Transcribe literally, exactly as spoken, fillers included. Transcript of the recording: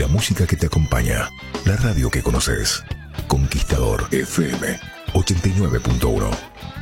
la música que te acompaña. La radio que conoces. Conquistador F M ochenta y nueve punto uno.